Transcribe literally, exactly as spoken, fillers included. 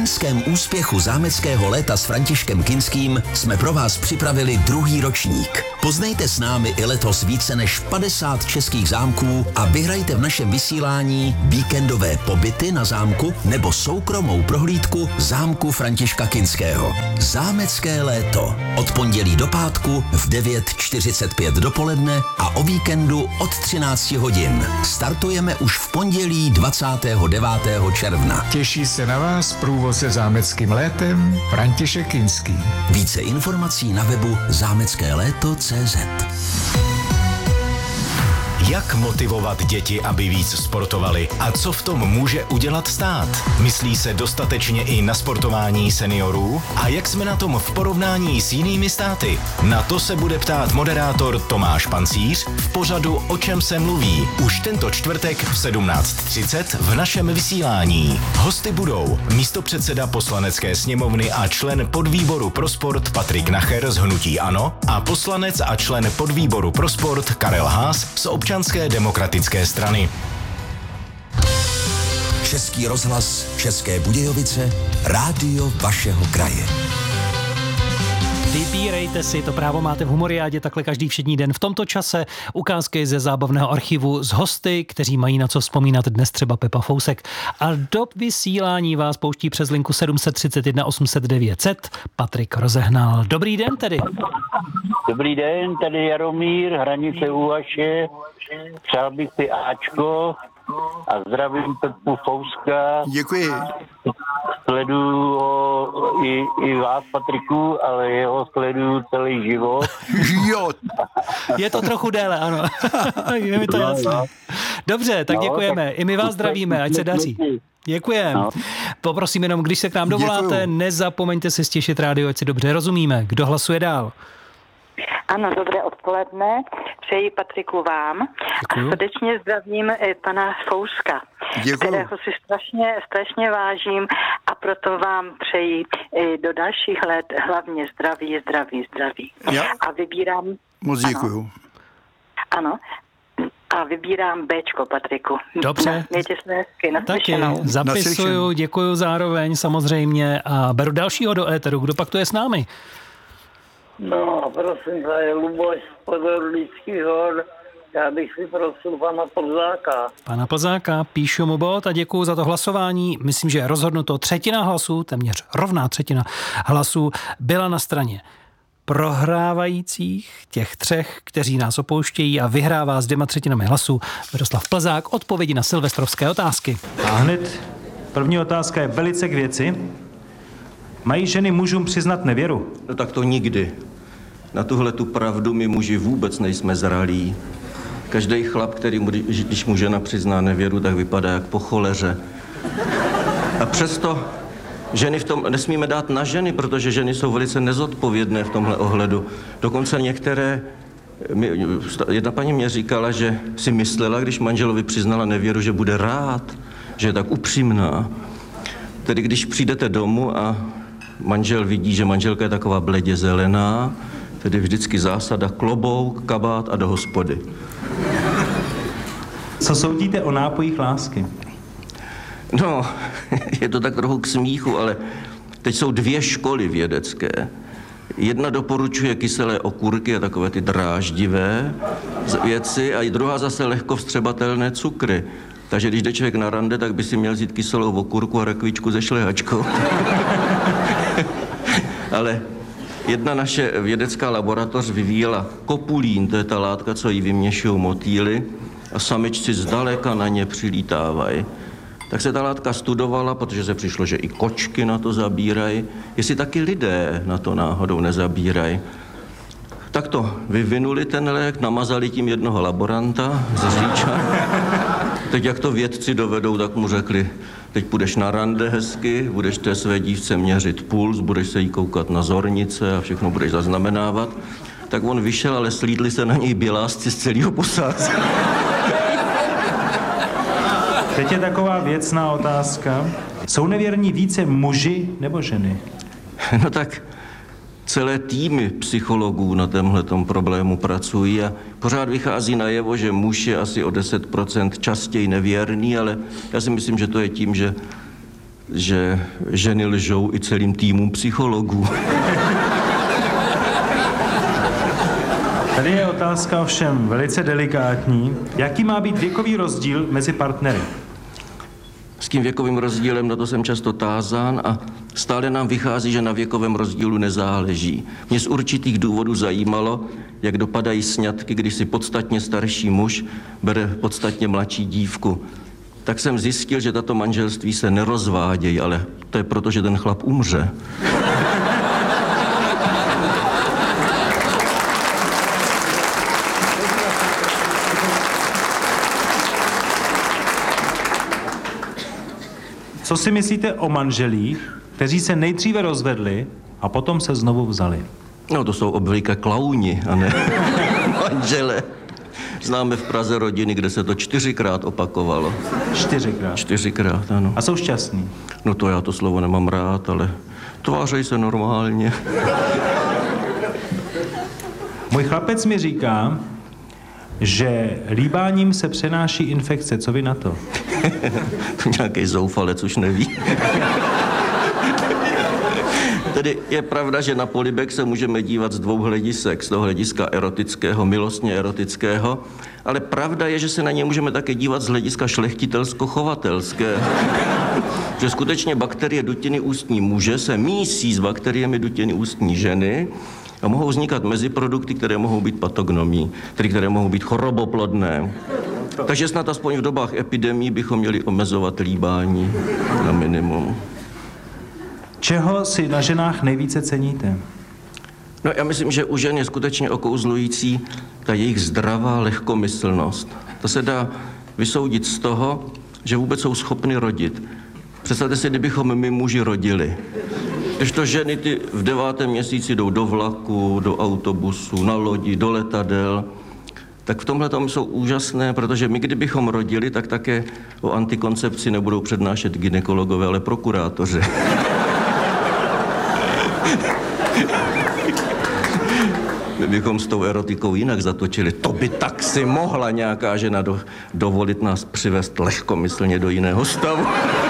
loňském úspěchu zámeckého léta s Františkem Kinským jsme pro vás připravili druhý ročník. Poznejte s námi i letos více než padesát českých zámků a vyhrajte v našem vysílání víkendové pobyty na zámku nebo soukromou prohlídku zámku Františka Kinského. Zámecké léto. Od pondělí do pátku v devět čtyřicet pět dopoledne a o víkendu od třináct hodin. Startujeme už v pondělí dvacátého devátého června. Těší se na vás průvodce zámeckým létem František Kinský. Více informací na webu zámecké léto tečka cé zet. Jak motivovat děti, aby víc sportovali a co v tom může udělat stát? Myslí se dostatečně i na sportování seniorů? A jak jsme na tom v porovnání s jinými státy? Na to se bude ptát moderátor Tomáš Pancíř v pořadu O čem se mluví už tento čtvrtek v sedmnáct třicet v našem vysílání. Hosty budou místopředseda Poslanecké sněmovny a člen podvýboru pro sport Patrik Nacher z hnutí ANO a poslanec a člen podvýboru pro sport Karel Haas z Občanské demokratické strany. Český rozhlas, České Budějovice, rádio vašeho kraje. Vybírejte si, to právo máte v Humoriádě takhle každý všední den. V tomto čase ukázky ze zábavného archivu z hosty, kteří mají na co vzpomínat, dnes třeba Pepa Fousek. A do vysílání vás pouští přes linku sedm set třicet jedna osm set devět set Patrik Rozehnal. Dobrý den tedy. Dobrý den, tady Jaromír, Hranice u Vaše. Přál bych si Ačko a zdravím Pepu Fouska. Děkuji. Sleduju ho i, i vás, Patriku, ale jeho sleduju celý život. Jo. Je to trochu déle, ano. Je mi to jasné. Dobře, tak děkujeme. I my vás zdravíme, ať se daří. Děkujeme. No. Poprosím jenom, když se k nám dovoláte, Děkuju. Nezapomeňte si stěšit rádio, ať si dobře rozumíme. Kdo hlasuje dál? Ano, dobré odpoledne. Přeji Patriku vám. Děkuju. A srdečně zdravím pana Fouska, Děkuju. Kterého si strašně, strašně vážím a proto vám přeji do dalších let hlavně zdraví, zdraví, zdraví. Já? A vybírám... Moc děkuju. Ano. A vybírám Béčko, Patriku. Dobře. Mějte se hezky, Taky zapisuju, děkuju zároveň samozřejmě a beru dalšího do éteru. Kdo pak to je s námi? No, prosím, to je Luboš z Podorlických hor. Já bych si prosil pana Plzáka. Pana Plzáka, píšu mu bod a děkuju za to hlasování. Myslím, že rozhodnuto třetina hlasů, téměř rovná třetina hlasů, byla na straně prohrávajících, těch třech, kteří nás opouštějí a vyhrává s dvěma třetinami hlasů Miroslav Plzák odpovědi na silvestrovské otázky. A hned první otázka je velice k věci. Mají ženy mužům přiznat nevěru? No tak to nikdy. Na tuhle tu pravdu my muži vůbec nejsme zralí. Každý chlap, který mu, když mu žena přizná nevěru, tak vypadá jak po choleře. A přesto ženy v tom nesmíme dát na ženy, protože ženy jsou velice nezodpovědné v tomhle ohledu. Dokonce některé, jedna paní mě říkala, že si myslela, když manželovi přiznala nevěru, že bude rád, že je tak upřímná. Tedy když přijdete domů a manžel vidí, že manželka je taková bledě zelená, tedy vždycky zásada klobouk, kabát a do hospody. Co soudíte o nápojích lásky? No, je to tak trochu k smíchu, ale teď jsou dvě školy vědecké. Jedna doporučuje kyselé okurky a takové ty dráždivé věci a druhá zase lehko vstřebatelné cukry. Takže když jde člověk na rande, tak by si měl vzít kyselou okurku a rakvičku se šlehačkou. Ale jedna naše vědecká laboratoř vyvíjela kopulín, to je ta látka, co jí vyměšují motýly, a samičci zdaleka na ně přilítávají. Tak se ta látka studovala, protože se přišlo, že i kočky na to zabírají, jestli taky lidé na to náhodou nezabírají. Tak to vyvinuli ten lék, namazali tím jednoho laboranta ze Říča. Teď jak to vědci dovedou, tak mu řekli, teď půjdeš na rande hezky, budeš té své dívce měřit puls, budeš se jí koukat na zornice a všechno budeš zaznamenávat. Tak on vyšel, ale slídli se na něj bělásci z celého posádku. Teď je taková věcná otázka. Jsou nevěrní více muži nebo ženy? No tak celé týmy psychologů na tomhletom problému pracují a pořád vychází najevo, že muž je asi o deset procent častěji nevěrný, ale já si myslím, že to je tím, že že ženy lžou i celým týmům psychologů. Tady je otázka ovšem velice delikátní. Jaký má být věkový rozdíl mezi partnery? S tím věkovým rozdílem, na to jsem často tázán a stále nám vychází, že na věkovém rozdílu nezáleží. Mě z určitých důvodů zajímalo, jak dopadají sňatky, když si podstatně starší muž bere podstatně mladší dívku. Tak jsem zjistil, že tato manželství se nerozvádějí, ale to je proto, že ten chlap umře. Co si myslíte o manželích, kteří se nejdříve rozvedli a potom se znovu vzali? No, to jsou obvykle klauni, a ne manžele. Známe v Praze rodiny, kde se to čtyřikrát opakovalo. Čtyřikrát? Čtyřikrát, ano. A jsou šťastní? No to já to slovo nemám rád, ale tvářejí se normálně. Můj chlapec mi říká, že líbáním se přenáší infekce. Co vy na to? To nějaký zoufalec už neví. Tedy je pravda, že na polibek se můžeme dívat z dvou hledisek, z toho hlediska erotického, milostně erotického, ale pravda je, že se na ně můžeme také dívat z hlediska šlechtitelsko-chovatelského. Že skutečně bakterie dutiny ústní muže se mísí s bakteriemi dutiny ústní ženy a mohou vznikat meziprodukty, které mohou být patognomí, tedy které mohou být choroboplodné. Takže snad aspoň v dobách epidemí bychom měli omezovat líbání na minimum. Čeho si na ženách nejvíce ceníte? No já myslím, že u žen je skutečně okouzlující ta jejich zdravá lehkomyslnost. To se dá vysoudit z toho, že vůbec jsou schopny rodit. Představte si, kdybychom my muži rodili. Když to ženy ty v devátém měsíci jdou do vlaku, do autobusu, na lodi, do letadel, tak v tomhle tom jsou úžasné, protože my, kdybychom rodili, tak také o antikoncepci nebudou přednášet gynekologové, ale prokurátoři. My bychom s tou erotikou jinak zatočili. To by tak si mohla nějaká žena do, dovolit nás přivést lehkomyslně do jiného stavu.